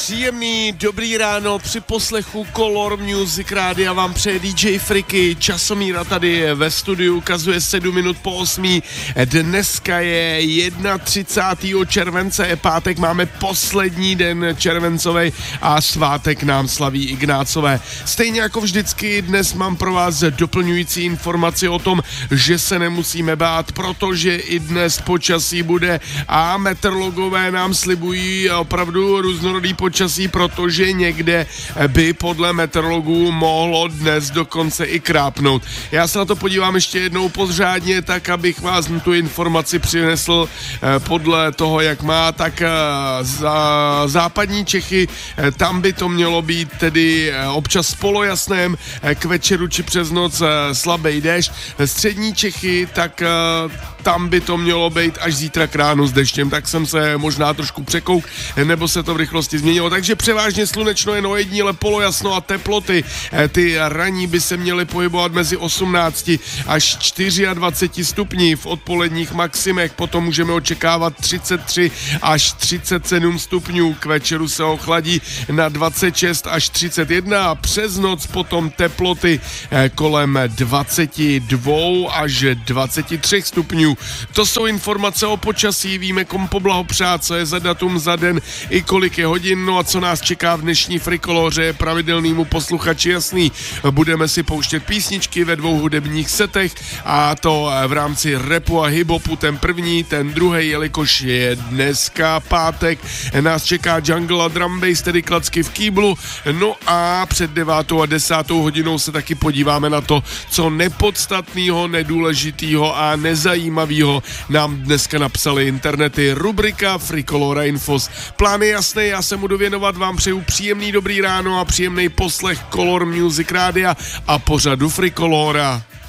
Příjemný dobrý ráno při poslechu Color Music Rádia vám přeje DJ Friky. Časomíra tady ve studiu ukazuje 7 minut po 8. Dneska je 31. července, je pátek, máme poslední den červencovej a svátek nám slaví Ignácové. Stejně jako vždycky dnes mám pro vás doplňující informaci o tom, že se nemusíme bát, protože i dnes počasí bude a meteorologové nám slibují opravdu různorodý počasí, protože někde by podle meteorologů mohlo dnes dokonce i krápnout. Já se na to podívám ještě jednou pořádně, tak abych vás tu informaci přinesl podle toho, jak má, tak za západní Čechy, tam by to mělo být tedy občas polojasném, k večeru či přes noc slabý déšť. Střední Čechy, tak tam by to mělo být až zítra k ránu s deštěm, tak jsem se možná trošku překouk, nebo se to v rychlosti změnilo. Takže převážně slunečno, jen ojediněle polojasno a teploty. Ty ranní by se měly pohybovat mezi 18 až 24 stupni v odpoledních maximech, potom můžeme očekávat 33 až 37 stupňů, k večeru se ochladí na 26 až 31 a přes noc potom teploty kolem 22 až 23 stupňů. To jsou informace o počasí, víme komu poblahopřát, co je za datum za den i kolik je hodin, no a co nás čeká v dnešní Frikoloře je pravidelnému posluchači jasný. Budeme si pouštět písničky ve 2 hudebních setech a to v rámci rapu a hiphopu, ten první, ten druhý, jelikož je dneska pátek, nás čeká jungle a drum bass, tedy klacky v kýblu, no a před 9. a 10. hodinou se taky podíváme na to, co nepodstatného, nedůležitého a nezajímavého nám dneska napsali internety. Rubrika Frikolora Infos. Plán je jasný, já se budu věnovat, vám přeju příjemný dobrý ráno a příjemný poslech Color Music Rádia a pořadu Frikolora.